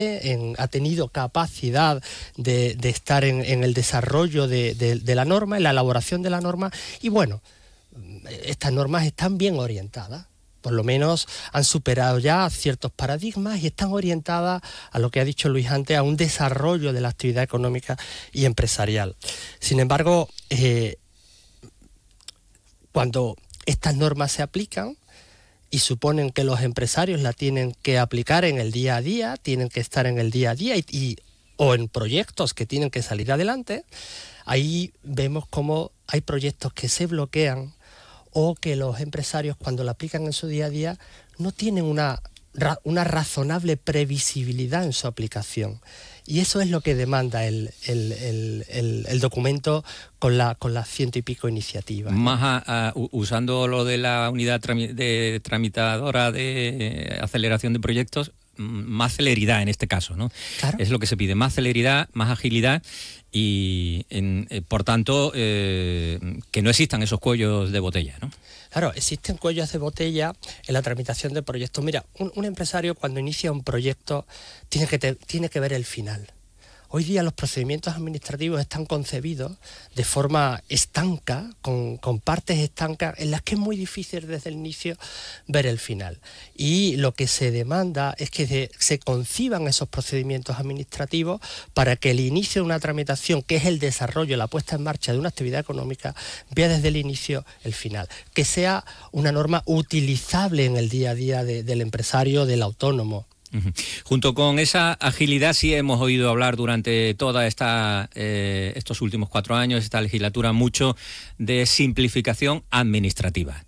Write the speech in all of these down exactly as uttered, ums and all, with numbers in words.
En, ha tenido capacidad de, de estar en, en el desarrollo de, de, de la norma, en la elaboración de la norma, y bueno, estas normas están bien orientadas, por lo menos han superado ya ciertos paradigmas y están orientadas a lo que ha dicho Luis antes, a un desarrollo de la actividad económica y empresarial. Sin embargo, eh, cuando estas normas se aplican, y suponen que los empresarios la tienen que aplicar en el día a día, tienen que estar en el día a día y, y, o en proyectos que tienen que salir adelante, ahí vemos cómo hay proyectos que se bloquean o que los empresarios cuando la aplican en su día a día no tienen una, una razonable previsibilidad en su aplicación. Y eso es lo que demanda el, el, el, el, el documento con, la, con las ciento y pico iniciativas. Más a, a, usando lo de la unidad trami, de tramitadora de aceleración de proyectos, más celeridad en este caso, ¿no? Claro. Es lo que se pide, más celeridad, más agilidad y, en, eh, por tanto, eh, que no existan esos cuellos de botella, ¿no? Claro, existen cuellos de botella en la tramitación de proyectos. Mira, un, un empresario cuando inicia un proyecto tiene que, te, tiene que ver el final. Hoy día los procedimientos administrativos están concebidos de forma estanca, con, con partes estancas, en las que es muy difícil desde el inicio ver el final. Y lo que se demanda es que se, se conciban esos procedimientos administrativos para que el inicio de una tramitación, que es el desarrollo, la puesta en marcha de una actividad económica, vea desde el inicio el final. Que sea una norma utilizable en el día a día de, del empresario, del autónomo. Uh-huh. Junto con esa agilidad sí hemos oído hablar durante toda esta eh, estos últimos cuatro años, esta legislatura, mucho de simplificación administrativa.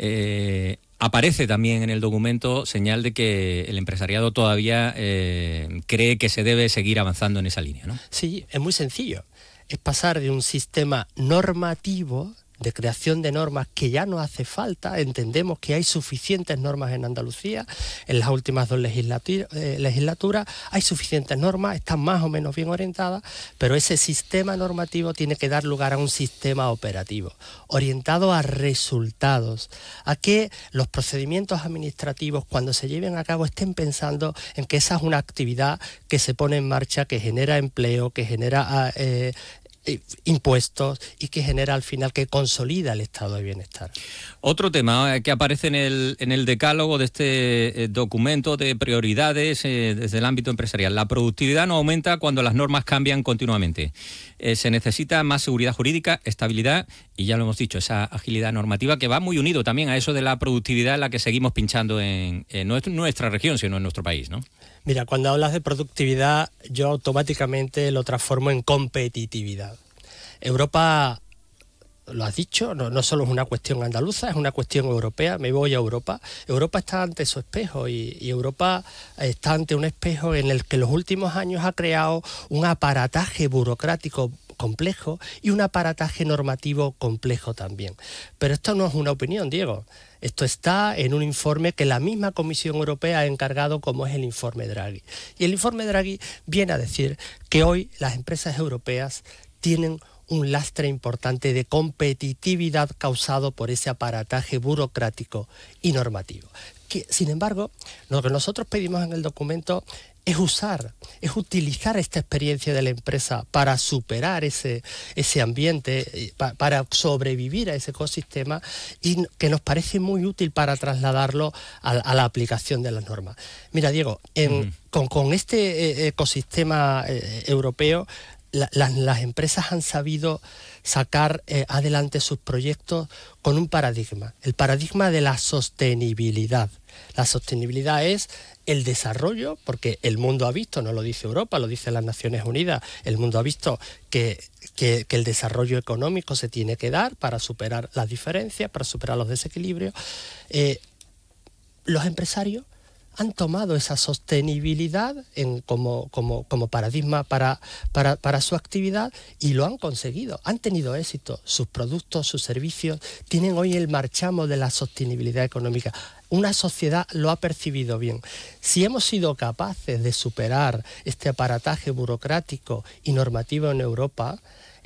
Eh, aparece también en el documento señal de que el empresariado todavía eh, cree que se debe seguir avanzando en esa línea, ¿no? Sí, es muy sencillo. Es pasar de un sistema normativo de creación de normas que ya no hace falta. Entendemos que hay suficientes normas en Andalucía, en las últimas dos legislatura, eh, legislaturas hay suficientes normas, están más o menos bien orientadas, pero ese sistema normativo tiene que dar lugar a un sistema operativo, orientado a resultados, a que los procedimientos administrativos cuando se lleven a cabo estén pensando en que esa es una actividad que se pone en marcha, que genera empleo, que genera eh, impuestos y que genera al final, que consolida el estado de bienestar. Otro tema que aparece en el, en el decálogo de este eh, documento de prioridades eh, desde el ámbito empresarial. La productividad no aumenta cuando las normas cambian continuamente. Eh, se necesita más seguridad jurídica, estabilidad y, ya lo hemos dicho, esa agilidad normativa que va muy unido también a eso de la productividad en la que seguimos pinchando en, en nuestra región, sino en nuestro país, ¿no? Mira, cuando hablas de productividad, yo automáticamente lo transformo en competitividad. Europa, lo has dicho, no, no solo es una cuestión andaluza, es una cuestión europea. Me voy a Europa. Europa está ante su espejo y, y Europa está ante un espejo en el que en los últimos años ha creado un aparataje burocrático complejo y un aparataje normativo complejo también. Pero esto no es una opinión, Diego. Esto está en un informe que la misma Comisión Europea ha encargado, como es el informe Draghi. Y el informe Draghi viene a decir que hoy las empresas europeas tienen un lastre importante de competitividad causado por ese aparataje burocrático y normativo. Que, sin embargo, lo que nosotros pedimos en el documento es usar, es utilizar esta experiencia de la empresa para superar ese, ese ambiente, pa, para sobrevivir a ese ecosistema, y que nos parece muy útil para trasladarlo a, a la aplicación de las normas. Mira, Diego, en, uh-huh. con, con este eh, ecosistema eh, europeo, la, la, las empresas han sabido sacar eh, adelante sus proyectos con un paradigma, el paradigma de la sostenibilidad. La sostenibilidad es el desarrollo, porque el mundo ha visto, no lo dice Europa, lo dicen las Naciones Unidas, el mundo ha visto que, que, que el desarrollo económico se tiene que dar para superar las diferencias, para superar los desequilibrios. Eh, los empresarios han tomado esa sostenibilidad en, como, como, como paradigma para, para, para su actividad y lo han conseguido, han tenido éxito. Sus productos, sus servicios tienen hoy el marchamo de la sostenibilidad económica. Una sociedad lo ha percibido bien. Si hemos sido capaces de superar este aparataje burocrático y normativo en Europa,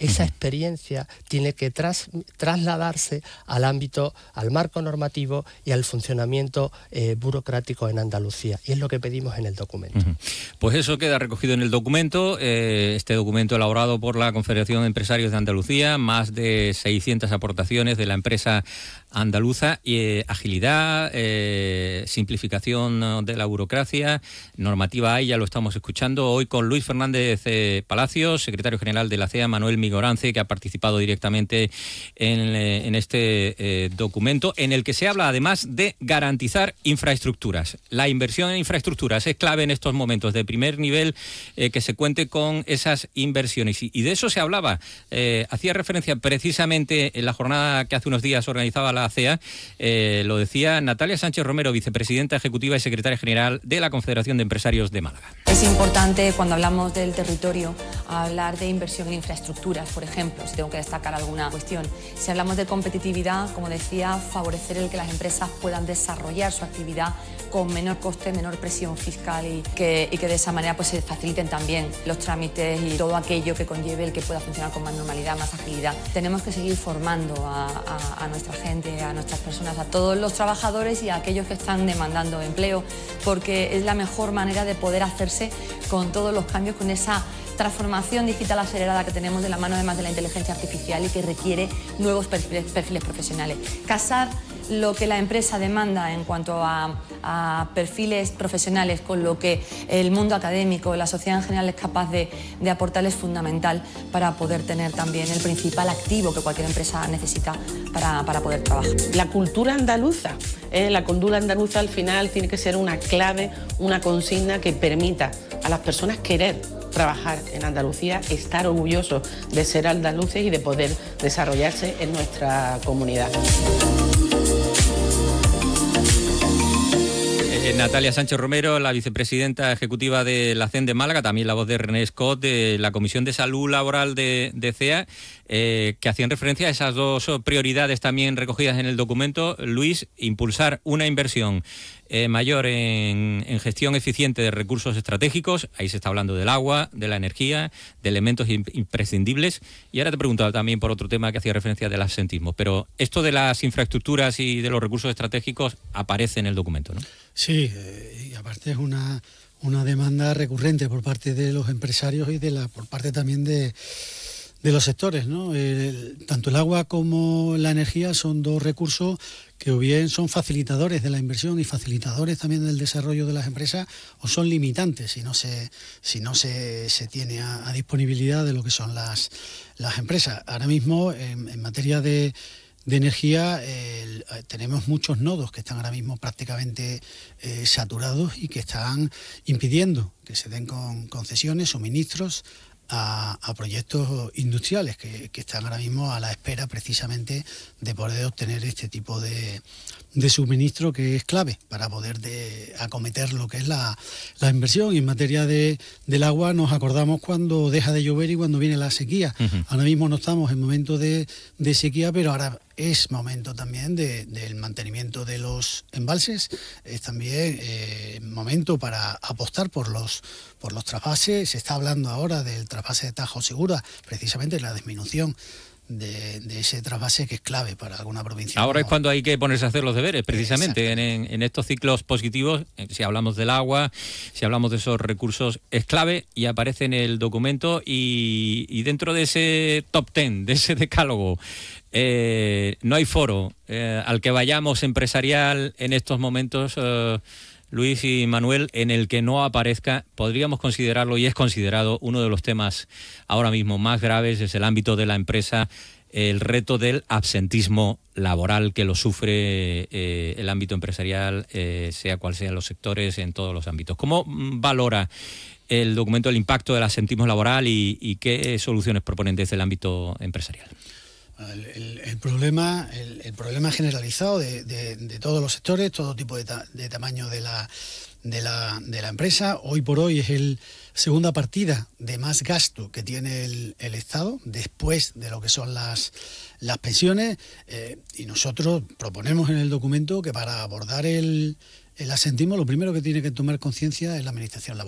esa experiencia tiene que tras, trasladarse al ámbito, al marco normativo y al funcionamiento eh, burocrático en Andalucía. Y es lo que pedimos en el documento. Uh-huh. Pues eso queda recogido en el documento, eh, este documento elaborado por la Confederación de Empresarios de Andalucía, más de seiscientas aportaciones de la empresa andaluza, y eh, agilidad, eh, simplificación de la burocracia, normativa hay, ya lo estamos escuchando hoy con Luis Fernández eh, Palacios, secretario general de la C E A, Manuel Migorance, que ha participado directamente en, eh, en este eh, documento, en el que se habla además de garantizar infraestructuras. La inversión en infraestructuras es clave en estos momentos de primer nivel, eh, que se cuente con esas inversiones. Y, y de eso se hablaba, eh, hacía referencia precisamente en la jornada que hace unos días organizaba la C E A, eh, lo decía Natalia Sánchez Romero, vicepresidenta ejecutiva y secretaria general de la Confederación de Empresarios de Málaga. Es importante, cuando hablamos del territorio, hablar de inversión en infraestructuras, por ejemplo, si tengo que destacar alguna cuestión. Si hablamos de competitividad, como decía, favorecer el que las empresas puedan desarrollar su actividad con menor coste, menor presión fiscal, y que, y que de esa manera pues se faciliten también los trámites y todo aquello que conlleve el que pueda funcionar con más normalidad, más agilidad. Tenemos que seguir formando a, a, a nuestra gente, a nuestras personas, a todos los trabajadores y a aquellos que están demandando empleo, porque es la mejor manera de poder hacerse con todos los cambios, con esa transformación digital acelerada que tenemos de la mano además de la inteligencia artificial y que requiere nuevos perfiles, perfiles profesionales. Casar lo que la empresa demanda en cuanto a, a perfiles profesionales con lo que el mundo académico, la sociedad en general es capaz de, de aportar es fundamental para poder tener también el principal activo que cualquier empresa necesita para, para poder trabajar. La cultura andaluza, eh, la cultura andaluza al final tiene que ser una clave, una consigna que permita a las personas querer trabajar en Andalucía, estar orgullosos de ser andaluces y de poder desarrollarse en nuestra comunidad. Natalia Sánchez Romero, la vicepresidenta ejecutiva de la C E N de Málaga, también la voz de René Scott, de la Comisión de Salud Laboral de, de C E A, eh, que hacían referencia a esas dos prioridades también recogidas en el documento. Luis, impulsar una inversión eh, mayor en, en gestión eficiente de recursos estratégicos, ahí se está hablando del agua, de la energía, de elementos imprescindibles, y ahora te preguntaba también por otro tema que hacía referencia del absentismo, pero esto de las infraestructuras y de los recursos estratégicos aparece en el documento, ¿no? Sí, eh, y aparte es una, una demanda recurrente por parte de los empresarios y de la por parte también de, de los sectores, ¿no? El, tanto el agua como la energía son dos recursos que o bien son facilitadores de la inversión y facilitadores también del desarrollo de las empresas, o son limitantes si no se, si no se, se tiene a, a disponibilidad de lo que son las, las empresas. Ahora mismo, en, en materia de De energía, eh, tenemos muchos nodos que están ahora mismo prácticamente eh, saturados y que están impidiendo que se den con concesiones, suministros a, a proyectos industriales que, que están ahora mismo a la espera precisamente de poder obtener este tipo de, de suministro, que es clave para poder de, acometer lo que es la, la inversión. Y en materia de, del agua nos acordamos cuando deja de llover y cuando viene la sequía. Uh-huh. Ahora mismo no estamos en momento de, de sequía, pero ahora es momento también de, del mantenimiento de los embalses, es también eh, momento para apostar por los, por los trasvases. Se está hablando ahora del trasvase de Tajo Segura, precisamente la disminución De, de ese trasvase, que es clave para alguna provincia. Ahora es cuando hay que ponerse a hacer los deberes, precisamente, en, en estos ciclos positivos. Si hablamos del agua, si hablamos de esos recursos, es clave y aparece en el documento. Y, y dentro de ese top ten, de ese decálogo, eh, no hay foro eh, al que vayamos empresarial en estos momentos, eh, Luis y Manuel, en el que no aparezca. Podríamos considerarlo, y es considerado, uno de los temas ahora mismo más graves desde el ámbito de la empresa, el reto del absentismo laboral, que lo sufre eh, el ámbito empresarial, eh, sea cual sean los sectores, en todos los ámbitos. ¿Cómo valora el documento el impacto del absentismo laboral y, y qué soluciones proponen desde el ámbito empresarial? El, el, el problema el, el problema generalizado de, de, de todos los sectores, todo tipo de, ta, de tamaño de la, de, la, de la empresa. Hoy por hoy es el segunda partida de más gasto que tiene el, el Estado, después de lo que son las, las pensiones, eh, y nosotros proponemos en el documento que para abordar el, el absentismo, lo primero que tiene que tomar conciencia es la administración laboral.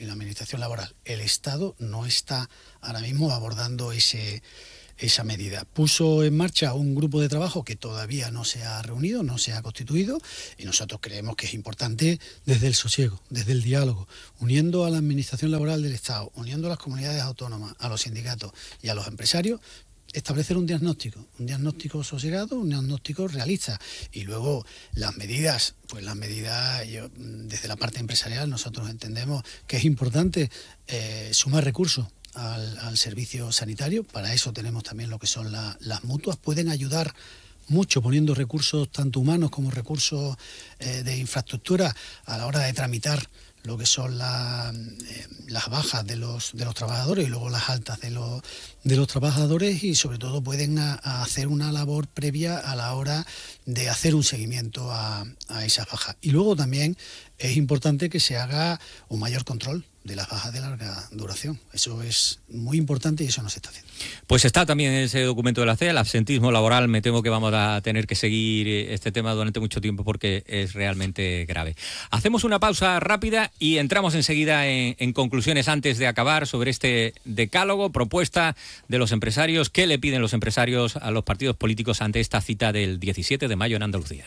y la administración laboral. El Estado no está ahora mismo abordando ese, esa medida. Puso en marcha un grupo de trabajo que todavía no se ha reunido, no se ha constituido, y nosotros creemos que es importante desde el sosiego, desde el diálogo, uniendo a la administración laboral del Estado, uniendo a las comunidades autónomas, a los sindicatos y a los empresarios, establecer un diagnóstico, un diagnóstico sosegado, un diagnóstico realista, y luego las medidas, pues las medidas, yo, desde la parte empresarial nosotros entendemos que es importante eh, sumar recursos al, al servicio sanitario. Para eso tenemos también lo que son la, las mutuas, pueden ayudar mucho poniendo recursos tanto humanos como recursos eh, de infraestructura a la hora de tramitar lo que son la, eh, las bajas de los de los trabajadores y luego las altas de los de los trabajadores, y sobre todo pueden a, a hacer una labor previa a la hora de hacer un seguimiento a, a esas bajas. Y luego también es importante que se haga un mayor control de las bajas de larga duración. Eso es muy importante y eso no se está haciendo. Pues está también ese documento de la C E A, el absentismo laboral. Me temo que vamos a tener que seguir este tema durante mucho tiempo porque es realmente grave. Hacemos una pausa rápida y entramos enseguida en, en conclusiones antes de acabar sobre este decálogo, propuesta de los empresarios. ¿Qué le piden los empresarios a los partidos políticos ante esta cita del diecisiete de mayo en Andalucía?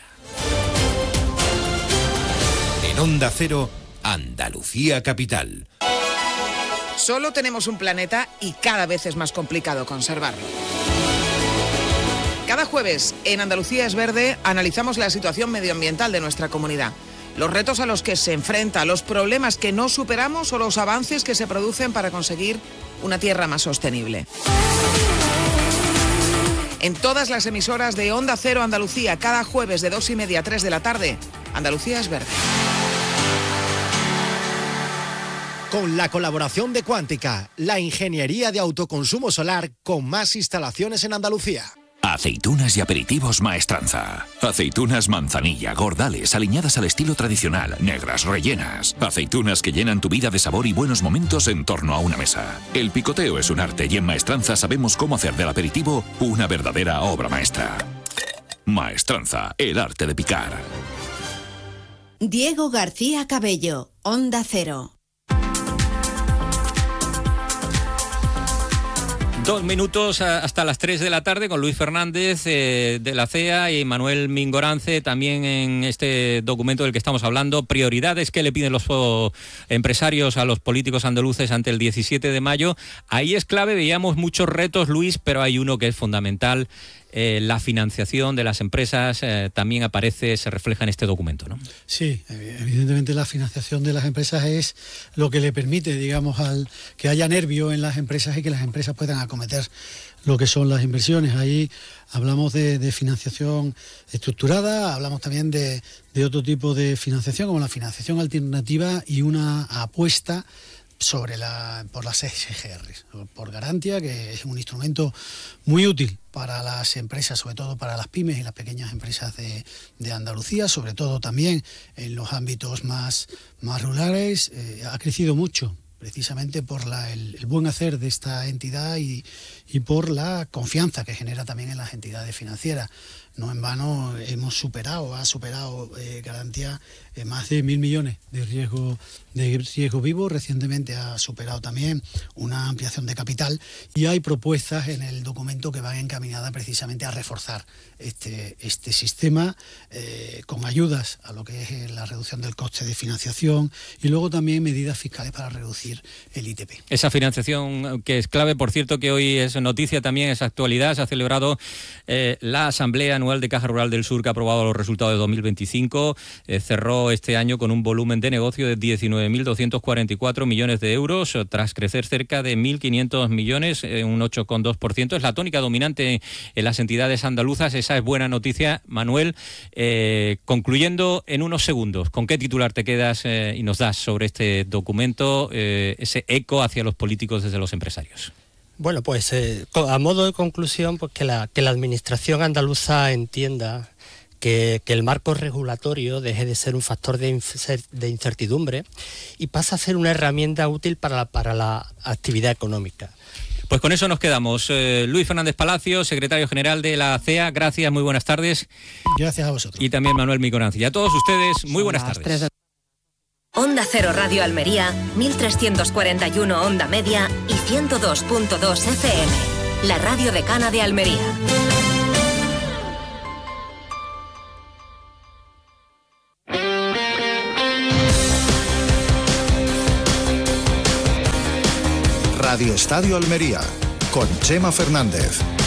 En Onda Cero, Andalucía Capital. Solo tenemos un planeta y cada vez es más complicado conservarlo. Cada jueves en Andalucía es Verde analizamos la situación medioambiental de nuestra comunidad, los retos a los que se enfrenta, los problemas que no superamos o los avances que se producen para conseguir una tierra más sostenible. En todas las emisoras de Onda Cero Andalucía, cada jueves de dos y media a tres de la tarde, Andalucía es Verde. Con la colaboración de Cuántica, la ingeniería de autoconsumo solar con más instalaciones en Andalucía. Aceitunas y aperitivos Maestranza. Aceitunas manzanilla, gordales, aliñadas al estilo tradicional, negras, rellenas. Aceitunas que llenan tu vida de sabor y buenos momentos en torno a una mesa. El picoteo es un arte y en Maestranza sabemos cómo hacer del aperitivo una verdadera obra maestra. Maestranza, el arte de picar. Diego García Cabello, Onda Cero. Dos minutos hasta las tres de la tarde con Luis Fernández eh, de la C E A y Manuel Mingorance también en este documento del que estamos hablando. Prioridades que le piden los oh, empresarios a los políticos andaluces ante el diecisiete de mayo. Ahí es clave, veíamos muchos retos, Luis, pero hay uno que es fundamental. Eh, la financiación de las empresas eh, también aparece, se refleja en este documento, ¿no? Sí, evidentemente la financiación de las empresas es lo que le permite, digamos, al que haya nervio en las empresas y que las empresas puedan acometer lo que son las inversiones. Ahí hablamos de, de financiación estructurada, hablamos también de, de otro tipo de financiación, como la financiación alternativa y una apuesta sobre la por las E S G Rs, por Garantia, que es un instrumento muy útil para las empresas, sobre todo para las pymes y las pequeñas empresas de, de Andalucía, sobre todo también en los ámbitos más, más rurales. Eh, ha crecido mucho, precisamente por la, el, el buen hacer de esta entidad y, y por la confianza que genera también en las entidades financieras. No en vano hemos superado, ha superado eh, Garantía eh, más de mil millones de riesgo, de riesgo vivo. Recientemente ha superado también una ampliación de capital y hay propuestas en el documento que van encaminadas precisamente a reforzar este, este sistema eh, con ayudas a lo que es la reducción del coste de financiación y luego también medidas fiscales para reducir el I T P. Esa financiación que es clave, por cierto, que hoy es noticia también, es actualidad. Se ha celebrado eh, la Asamblea Anual de Caja Rural del Sur, que ha aprobado los resultados de dos mil veinticinco. Eh, cerró este año con un volumen de negocio de diecinueve mil doscientos cuarenta y cuatro millones de euros, tras crecer cerca de mil quinientos millones, eh, un ocho coma dos por ciento. Es la tónica dominante en las entidades andaluzas. Esa es buena noticia, Manuel. Eh, concluyendo en unos segundos, ¿con qué titular te quedas eh, y nos das sobre este documento, eh, ese eco hacia los políticos desde los empresarios? Bueno, pues eh, a modo de conclusión, pues que la, que la administración andaluza entienda que, que el marco regulatorio deje de ser un factor de, de incertidumbre y pasa a ser una herramienta útil para la, para la actividad económica. Pues con eso nos quedamos. Eh, Luis Fernández Palacio, secretario general de la C E A, gracias, muy buenas tardes. Gracias a vosotros. Y también Manuel Mingorance. Y a todos ustedes, muy buenas tardes. Onda Cero Radio Almería, mil trescientos cuarenta y uno Onda Media y ciento dos punto dos F M. La radio decana de Almería. Radio Estadio Almería, con Chema Fernández.